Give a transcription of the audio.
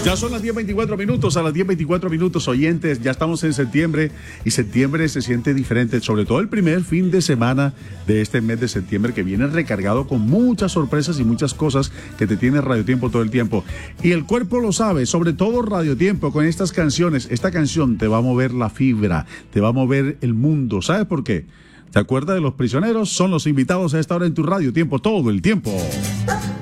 Ya son las 10:24 minutos, a las 10:24 minutos, oyentes, ya estamos en septiembre y septiembre se siente diferente, sobre todo el primer fin de semana de este mes de septiembre que viene recargado con muchas sorpresas y muchas cosas que te tiene Radio Tiempo todo el tiempo. Y el cuerpo lo sabe, sobre todo Radio Tiempo con estas canciones. Esta canción te va a mover la fibra, te va a mover el mundo. ¿Sabes por qué? ¿Te acuerdas de Los Prisioneros? Son los invitados a esta hora en tu Radio Tiempo todo el tiempo.